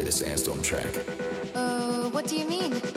play the Sandstorm track. What do you mean?